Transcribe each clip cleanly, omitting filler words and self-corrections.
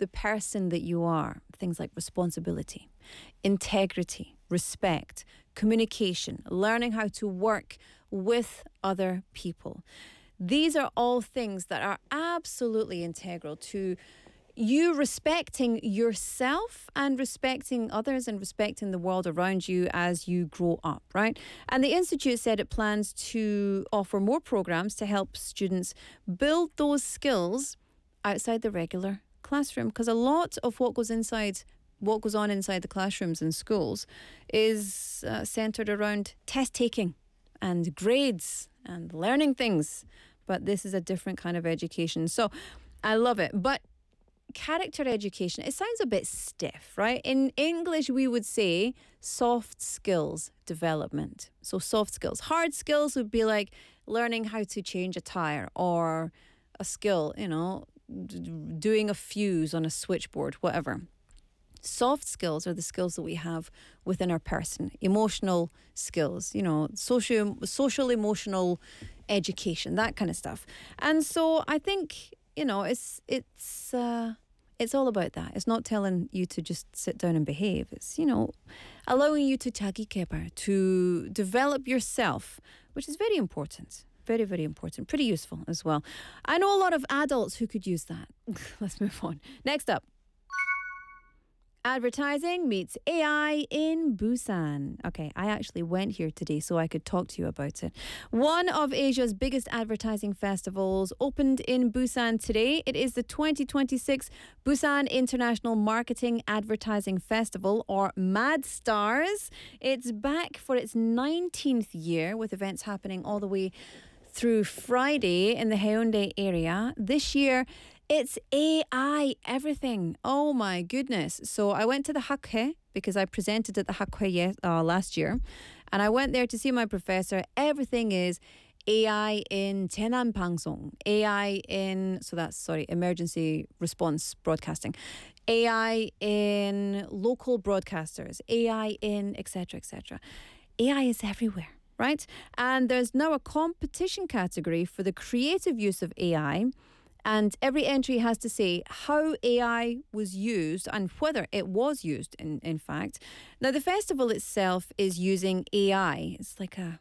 the person that you are. Things like responsibility, integrity, respect, communication, learning how to work with other people. These are all things that are absolutely integral to you respecting yourself and respecting others and respecting the world around you as you grow up, right? And the Institute said it plans to offer more programs to help students build those skills outside the regular classroom, because a lot of what goes on inside the classrooms in schools is centred around test taking and grades and learning things. But this is a different kind of education. So I love it. But character education, it sounds a bit stiff, right? In English, we would say soft skills development. So soft skills. Hard skills would be like learning how to change a tire, or a skill, doing a fuse on a switchboard, whatever. Soft skills are the skills that we have within our person. Emotional skills, social emotional education, that kind of stuff. And so I think, it's all about that. It's not telling you to just sit down and behave. It's, allowing you to 자기 개발, to develop yourself, which is very important. Very, very important. Pretty useful as well. I know a lot of adults who could use that. Let's move on. Next up. Advertising meets AI in Busan. Okay, I actually went here today so I could talk to you about it. One of Asia's biggest advertising festivals opened in Busan today. It is the 2026 Busan International Marketing Advertising Festival, or MadStars. It's back for its 19th year, with events happening all the way through Friday in the Haeundae area. This year, it's AI everything. Oh my goodness. So I went to the Hakhae because I presented at the Hakhae last year. And I went there to see my professor. Everything is AI in 재난 방송, AI in, emergency response broadcasting, AI in local broadcasters, AI in etc., etc. AI is everywhere. Right? And there's now a competition category for the creative use of AI. And every entry has to say how AI was used and whether it was used, in fact. Now, the festival itself is using AI. It's like a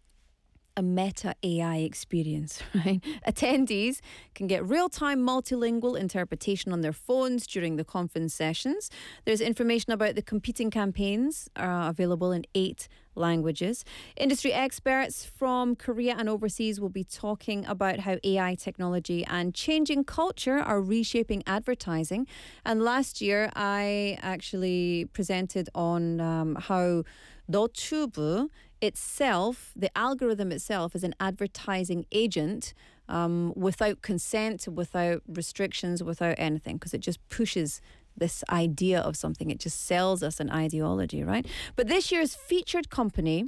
meta AI experience, right? Attendees can get real-time multilingual interpretation on their phones during the conference sessions. There's information about the competing campaigns available in 8 languages. Industry experts from Korea and overseas will be talking about how AI technology and changing culture are reshaping advertising. And last year, I actually presented on how 너튜브 itself, the algorithm itself, is an advertising agent without consent, without restrictions, without anything, because it just pushes this idea of something. It just sells us an ideology, right? But this year's featured company,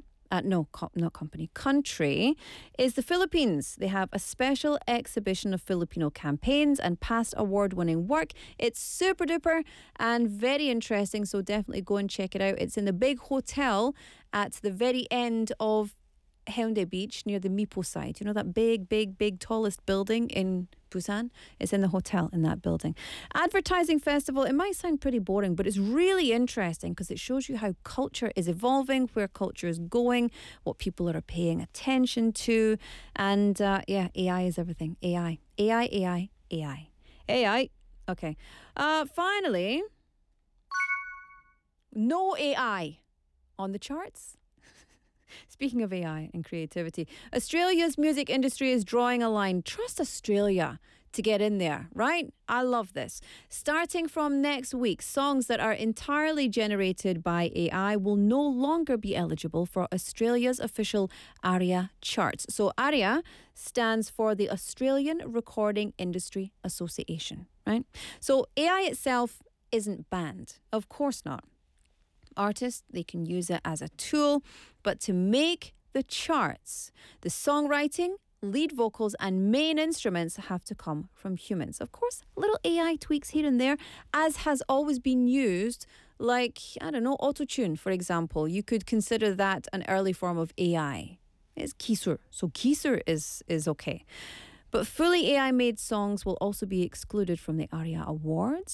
country, is the Philippines. They have a special exhibition of Filipino campaigns and past award-winning work. It's super duper and very interesting, so definitely go and check it out. It's in the big hotel at the very end of Haeundae Beach near the Mipo side. You know that big, tallest building in Busan? It's in the hotel in that building. Advertising festival, it might sound pretty boring, but it's really interesting because it shows you how culture is evolving, where culture is going, what people are paying attention to. And AI is everything. AI. Okay. Finally, no AI on the charts. Speaking of AI and creativity, Australia's music industry is drawing a line. Trust Australia to get in there, right? I love this. Starting from next week, songs that are entirely generated by AI will no longer be eligible for Australia's official ARIA charts. So ARIA stands for the Australian Recording Industry Association, right? So AI itself isn't banned. Of course not. Artists, they can use it as a tool, but to make the charts, the songwriting, lead vocals and main instruments have to come from humans. Of course, little AI tweaks here and there, as has always been used, like, autotune, for example. You could consider that an early form of AI. It's 기술. So 기술 is okay. But fully AI-made songs will also be excluded from the ARIA Awards.